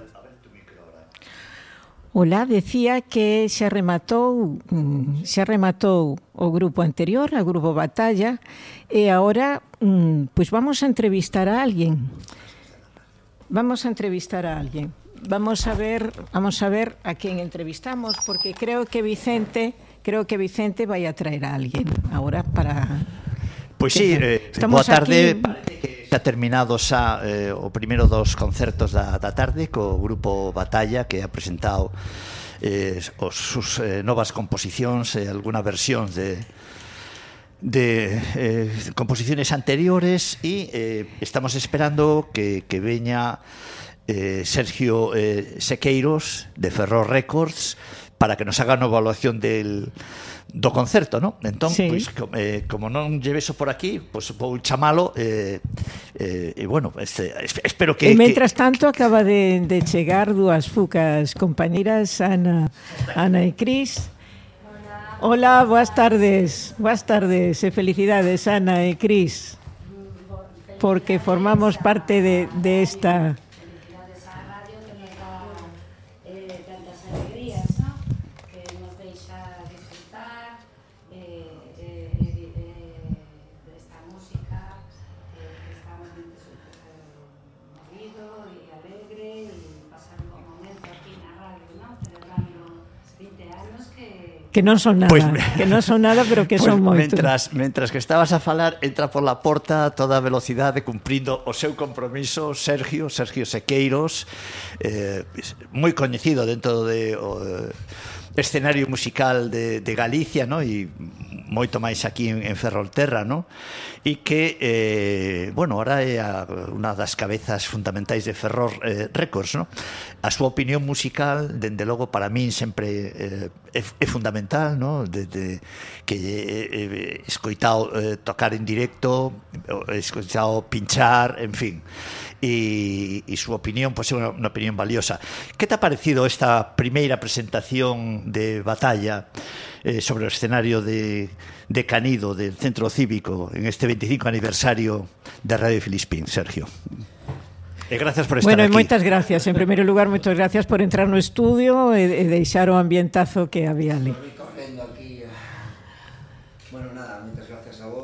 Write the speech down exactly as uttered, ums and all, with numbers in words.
Ola, decía que xa rematou xa rematou o grupo anterior, o grupo Batalla, e agora pois vamos a entrevistar a alguén. Vamos a entrevistar a alguén. Vamos a ver, vamos a ver a quen entrevistamos, porque creo que Vicente, creo que Vicente vai a traer a alguén agora para... Pois sí, eh, boa tarde. Parece que xa terminado xa eh, o primeiro dos concertos da, da tarde co grupo Batalla, que ha presentado eh, os, sus eh, novas composicións e eh, alguna versión de de eh, composiciones anteriores e eh, estamos esperando que, que veña eh, Sergio eh, Sequeiros de Ferrol Records para que nos haga unha evaluación del do concerto, ¿no? Entón, sí. Pois, eh, como non lleveso por aquí, pois pues, vou chamalo e eh, eh, bueno, este, espero que... E mentras que... tanto acaba de, de chegar dúas fucas compañeras, Ana, Ana e Cris. Hola, boas tardes. Boas tardes e felicidades, Ana e Cris, porque formamos parte de, de esta... Que non son nada, pues, que non son nada, pero que pues son moito. Mentras, mentras que estabas a falar, entra por la porta a toda velocidade cumprindo o seu compromiso Sergio, Sergio Sequeiros, eh, moi coñecido dentro de o escenario musical de, de Galicia, ¿no? E moito máis aquí en, en Ferrolterra, ¿no? E que, eh, bueno, ahora é a, unha das cabezas fundamentais de Ferrol eh, Records, ¿no? A súa opinión musical, dende logo, para min sempre eh, é, é fundamental, ¿no? De, de, que he eh, escoitado eh, tocar en directo, he escoitado pinchar, en fin. E, e súa opinión, pois, é unha, unha opinión valiosa. Que te ha parecido esta primeira presentación de Batalla eh, sobre o escenario de, de Canido, del Centro Cívico, en este veinticinco aniversario de Radio Filispín, Sergio? E gracias por estar bueno, aquí. Bueno, moitas gracias. En primeiro lugar, moitas gracias por entrar no estudio e, e deixar o ambientazo que había ali.